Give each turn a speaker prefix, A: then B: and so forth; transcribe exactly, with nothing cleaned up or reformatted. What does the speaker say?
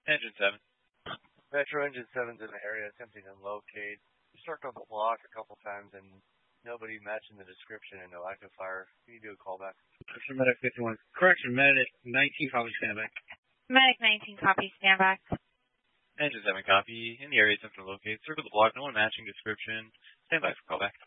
A: Engine seven.
B: Metro Engine seven's in the area attempting to locate. We circled the block a couple times and nobody matching the description and no active fire. Can you do a callback?
C: Correction, Medic fifty-one. Correction, Medic nineteen, copy, stand back.
D: Medic nineteen, copy, stand back.
A: Engine seven, copy. In the area attempting to locate. Circle the block, no one matching description. Stand by for callback.